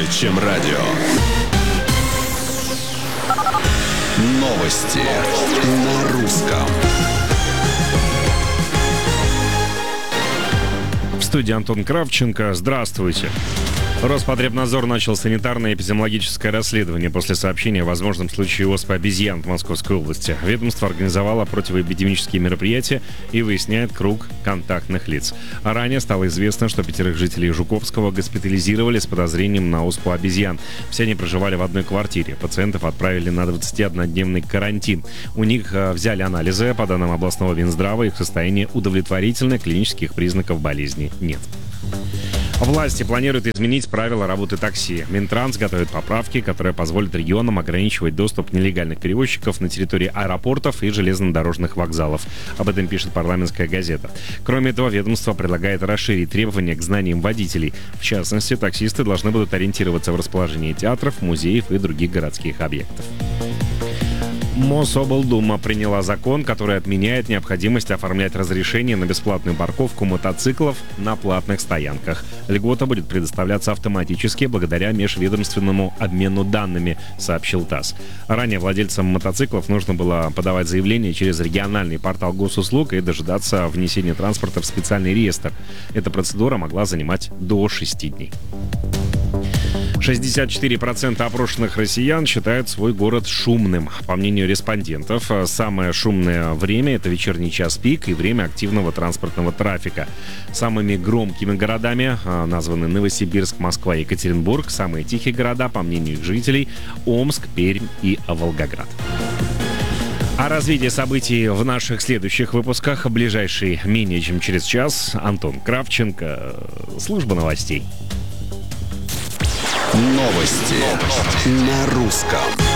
Чем радио. Новости на русском. В студии Антон Кравченко. Здравствуйте. Роспотребнадзор начал санитарно-эпидемиологическое расследование после сообщения о возможном случае оспы обезьян в Московской области. Ведомство организовало противоэпидемические мероприятия и выясняет круг контактных лиц. А ранее стало известно, что 5 жителей Жуковского госпитализировали с подозрением на оспу обезьян. Все они проживали в одной квартире. Пациентов отправили на 21-дневный карантин. У них взяли анализы. По данным областного Минздрава, их состояние удовлетворительное, клинических признаков болезни нет. Власти планируют изменить правила работы такси. Минтранс готовит поправки, которые позволят регионам ограничивать доступ нелегальных перевозчиков на территории аэропортов и железнодорожных вокзалов. Об этом пишет «Парламентская газета». Кроме этого, ведомство предлагает расширить требования к знаниям водителей. В частности, таксисты должны будут ориентироваться в расположении театров, музеев и других городских объектов. Мособлдума приняла закон, который отменяет необходимость оформлять разрешение на бесплатную парковку мотоциклов на платных стоянках. Льгота будет предоставляться автоматически благодаря межведомственному обмену данными, сообщил ТАСС. Ранее владельцам мотоциклов нужно было подавать заявление через региональный портал госуслуг и дожидаться внесения транспорта в специальный реестр. Эта процедура могла занимать до 6 дней. 64% опрошенных россиян считают свой город шумным. По мнению респондентов, самое шумное время – это вечерний час пик и время активного транспортного трафика. Самыми громкими городами названы Новосибирск, Москва и Екатеринбург. Самые тихие города, по мнению их жителей – Омск, Пермь и Волгоград. О развитии событий в наших следующих выпусках. Ближайший менее чем через час. Антон Кравченко, служба новостей. Новости на русском.